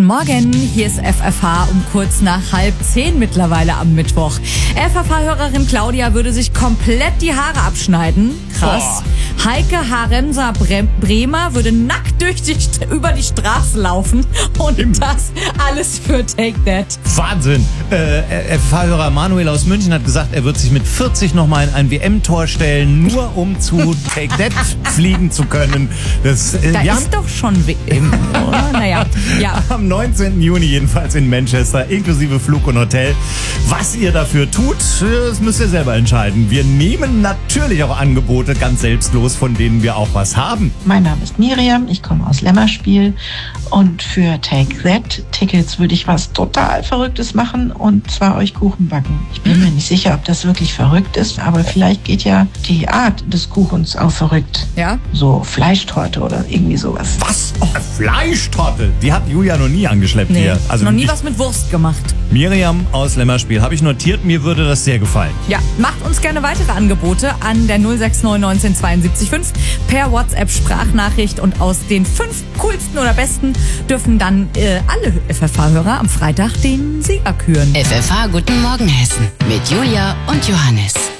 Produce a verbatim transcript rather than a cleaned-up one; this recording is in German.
Morgen, hier ist F F H um kurz nach halb zehn mittlerweile am Mittwoch. F F H-Hörerin Claudia würde sich komplett die Haare abschneiden. Krass. Oh. Heike Harenser Bre- Bremer würde nackt durch die, über die Straße laufen. Und Himmel. Das alles für Take That. Wahnsinn. Äh, F F H-Hörer Manuel aus München hat gesagt, er wird sich mit vierzig nochmal in ein W M-Tor stellen, nur um zu Take That fliegen zu können. Das, äh, da ist doch schon W M, oder? Naja, ja. Am neunzehnten Juni jedenfalls in Manchester, inklusive Flug und Hotel. Was ihr dafür tut, das müsst ihr selber entscheiden. Wir nehmen natürlich auch Angebote ganz selbstlos, von denen wir auch was haben. Mein Name ist Miriam, ich komme aus Lämmerspiel und für Take That Tickets würde ich was total Verrücktes machen und zwar euch Kuchen backen. Ich bin mir nicht sicher, ob das wirklich verrückt ist, aber vielleicht geht ja die Art des Kuchens auch verrückt. Ja? So Fleischtorte oder irgendwie sowas. Was? Oh, Fleischtorte? Die hat Julia noch nie angeschleppt Nee, hier. Also noch nie ich, was mit Wurst gemacht. Miriam aus Lämmerspiel, habe ich notiert, mir würde das sehr gefallen. Ja, macht uns gerne weitere Angebote an der null sechs neun neunzehn zweiundsiebzig fünf per WhatsApp-Sprachnachricht und aus den fünf coolsten oder besten dürfen dann äh, alle F F H-Hörer am Freitag den Sieger küren. F F H Guten Morgen Hessen mit Julia und Johannes.